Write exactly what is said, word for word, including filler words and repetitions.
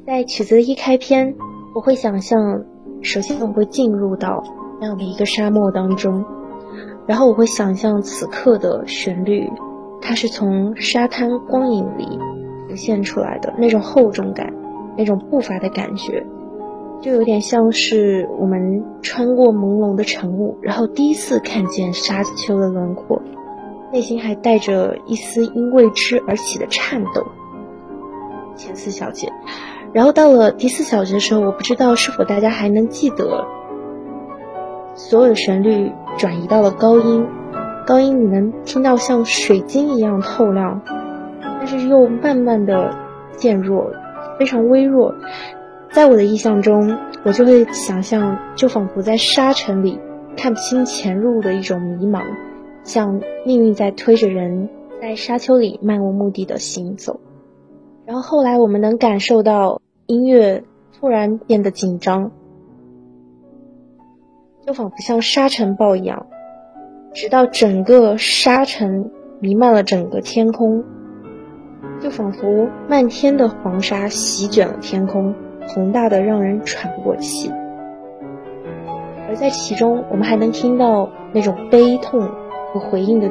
在曲子的一开篇，我会想象，首先我会进入到那样的一个沙漠当中，然后我会想象此刻的旋律，它是从沙滩光影里浮现出来的那种厚重感，那种步伐的感觉，就有点像是我们穿过朦胧的晨雾，然后第一次看见沙丘的轮廓，内心还带着一丝因为之而起的颤抖。前四小节，然后到了第四小节的时候，我不知道是否大家还能记得，所有的旋律转移到了高音，高音你能听到像水晶一样透亮，但是又慢慢的渐弱，非常微弱。在我的意象中，我就会想象，就仿佛在沙尘里看不清前路的一种迷茫，像命运在推着人在沙丘里漫无目的的行走。然后后来我们能感受到音乐突然变得紧张，就仿佛像沙尘暴一样，直到整个沙尘弥漫了整个天空，就仿佛漫天的黄沙席卷了天空，宏大的让人喘不过气。而在其中，我们还能听到那种悲痛和回应的